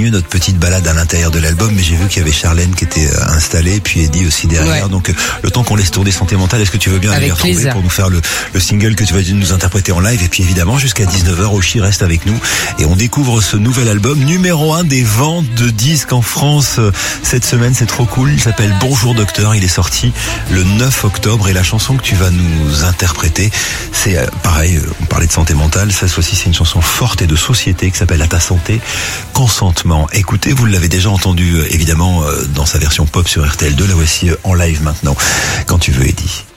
Notre petite balade à l'intérieur de l'album, mais j'ai vu qu'il y avait Charlène qui était installée, puis Eddie aussi derrière. Ouais. Donc le temps qu'on laisse tourner Santé Mentale, est-ce que tu veux bien aller retrouver pour nous faire le single que tu vas nous interpréter en live? Et puis évidemment jusqu'à 19h, Oshi reste avec nous et on découvre ce nouvel album numéro 1 des ventes de disques en France cette semaine. C'est trop cool. Il s'appelle Bonjour Docteur. Il est sorti le 9 octobre et la chanson que tu vas nous interpréter, c'est pareil, on parlait de santé mentale, ça aussi c'est une chanson forte et de société qui s'appelle À ta santé, Consentement. Écoutez, vous l'avez déjà entendu évidemment dans sa version pop sur RTL2, la voici en live maintenant. Quand tu veux, Eddie.